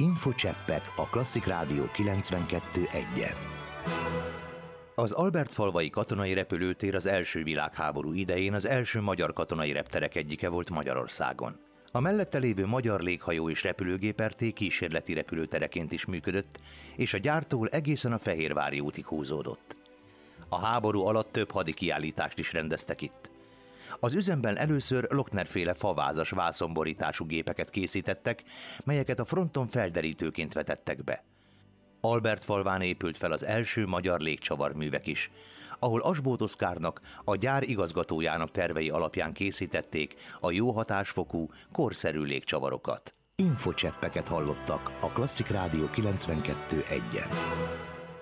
Infocseppek a Klasszik Rádió 92.1-en. Az Albertfalvai katonai repülőtér az első világháború idején az első magyar katonai repterek egyike volt Magyarországon. A mellette lévő Magyar Léghajó és Repülőgép RT kísérleti repülőtereként is működött, és a gyártól egészen a Fehérvári útig húzódott. A háború alatt több hadi kiállítást is rendeztek itt. Az üzemben először Lochner-féle favázas vászonborítású gépeket készítettek, melyeket a fronton felderítőként vetettek be. Albertfalván épült fel az első magyar légcsavarművek is, ahol Asbóth Oszkárnak, a gyár igazgatójának tervei alapján készítették a jó hatásfokú, korszerű légcsavarokat. Infocseppeket hallottak a Klasszik Rádió 92.1-en.